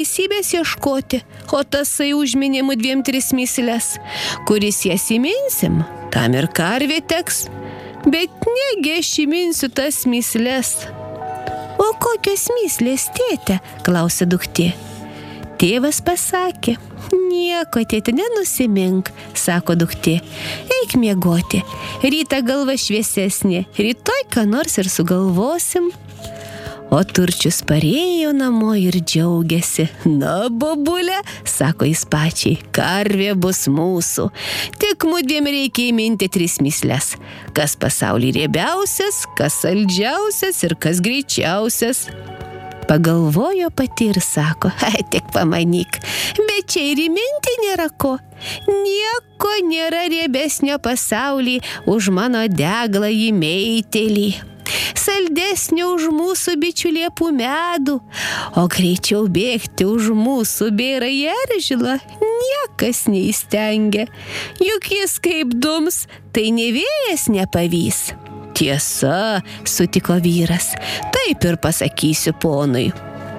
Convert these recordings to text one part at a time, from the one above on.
teisybės ieškoti, o tasai užminė mudviem 3 mįsles. Kuris jas įminsim, tam ir karvė teks. Bet negi aš įminsiu tas mįsles. O kokios mįslės, tėte? Klausė duktė. Tėvas pasakė. Nieko, tėte, nenusimink, sako duktė. Eik miegoti. Rytą galva šviesesnė. Rytoj ką nors ir sugalvosim. O Turčius parėjo namo ir džiaugiasi. Na, bobulė, sako jis pačiai, karvė bus mūsų. Tik mudviem reikia įminti 3 mįsles. Kas pasauly riebiausias, kas saldžiausias ir kas greičiausias. Pagalvojo pati ir sako, tik pamanyk, bet čia ir įminti nėra ko. Nieko nėra riebesnio pasauly už mano degląjį meitelį. Saldesnio už mūsų bičių liepų medų, o greičiau bėgti už mūsų bėrąjį eržilą niekas neįstengia. Juk jis kaip dums, tai nė vėjas nepavys. Tiesa, sutiko vyras, taip ir pasakysiu ponui.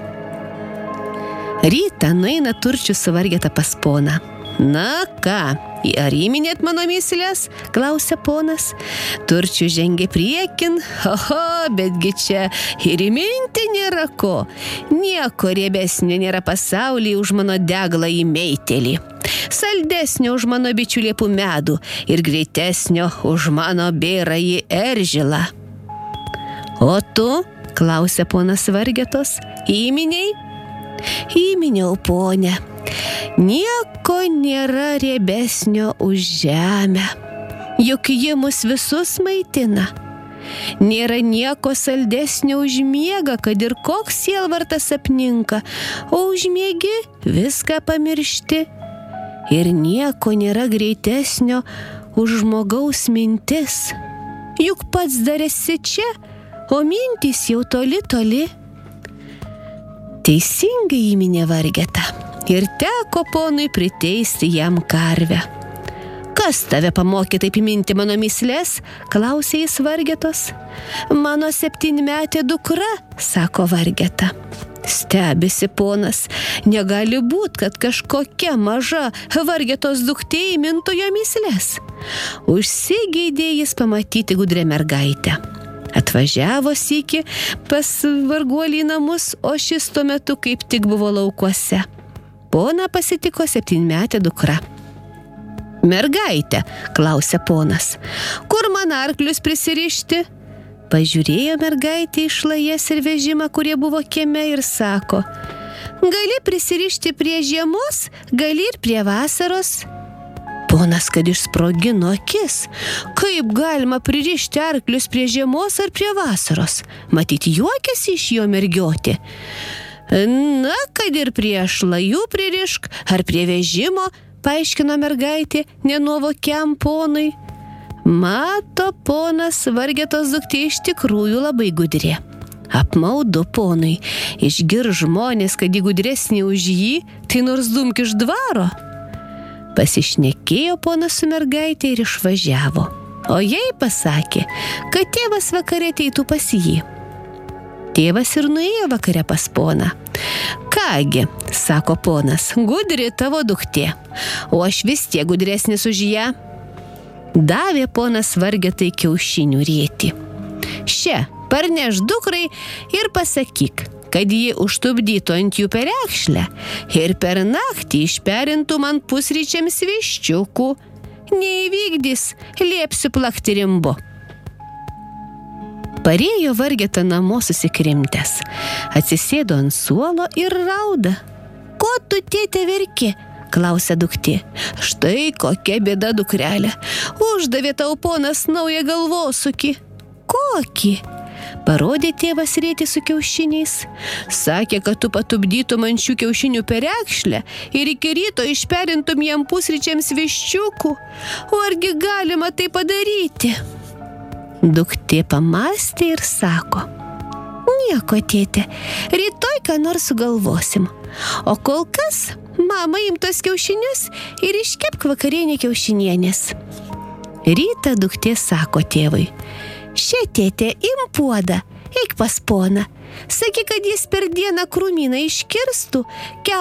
Rytą nueina Turčius su Vargeta pas poną. Na ką, ar įminėt mano mįsles? Klausė ponas. Turčius žengė priekin. Betgi čia ir įminti nėra ko. Nieko riebesnio nėra pasaulyje už mano degląjį meitelį. Saldesnio už mano bičių liepų medų ir greitesnio už mano bėrąjį eržilą. O tu, klausė ponas Vargetos, įminėjai? Įminiau, ponė. Nieko nėra riebesnio už žemę, juk ji mus visus maitina. Nėra nieko saldesnio už miegą, kad ir koks sielvartas apninka, o užmiegi viską pamiršti. Ir nieko nėra greitesnio už žmogaus mintis, juk pats dar esi čia, o mintys jau toli toli. Teisingai įminė Vargeta. Ir teko ponui priteisti jam karvę. Kas tave pamokė taip įminti mano mįsles? Klausė jis Vargetos. Mano 7-metė dukra, sako Vargeta. Stebisi ponas. Negali būt, kad kažkokia maža Vargetos duktė įmintų jo mįsles. Užsigeidė jis pamatyti gudrią mergaitę. Atvažiavo sykį pas varguolį į namus, o šis tuo metu kaip tik buvo laukuose. Poną pasitiko 7-metė dukra. Mergaitė, klausė ponas, kur man arklius prisirišti? Pažiūrėjo mergaitė į šlajes ir vežimą, kurie buvo kieme ir sako, gali prisirišti prie žiemos, gali ir prie vasaros. Ponas kad išsprogino akis. Kaip galima pririšti arklius prie žiemos ar prie vasaros? Matyt, juokiasi iš jo mergiotė. Na, kad ir prie šlajų pririšk, ar prie vežimo, paaiškino mergaitė nenuovokiam ponui. Mato, ponas Vargetos duktė iš tikrųjų labai gudri. Apmaudu ponui. Išgirs žmonės, kad ji gudresnė už jį, tai nors dumk iš dvaro. Pasišnekėjo ponas su mergaitė ir išvažiavo. O jai pasakė, kad tėvas vakare ateitų pas jį. Tėvas ir nuėjo vakare pas poną. Kągi, sako ponas, gudri tavo duktė, o aš vis tiek gudresnis už ją. Davė ponas Vargetai kiaušinių rėtį. Še, parneš dukrai ir pasakyk, kad ji užtupdytų ant jų perekšlę ir per naktį išperintų man pusryčiams viščiukų. Neįvykdys, liepsiu plakti rimbu. Parėjo Vargeta namo susikrimtęs. Atsisėdo ant suolo ir rauda. Ko tu, tėte, verki? Klausė duktė. Štai kokia bėda, dukrelė. Uždavė tau ponas naują galvosūkį. Kokį? Parodė tėvas rėtį su kiaušiniais. Sakė, kad tu patupdytum ant šių kiaušinių perekšlę ir iki ryto išperintum jam pusryčiams viščiukų. O argi galima tai padaryti? Duktė pamastė ir sako, nieko, tėte, rytoj ką nors sugalvosim. O kol kas, mama, imk tos kiaušinius ir iškepk vakarienę kiaušinienės. Rytą duktė sako tėvui, še, tėte, im puodą, eik pas poną. Sakyk, kad jis per dieną krūmyną iškirstų,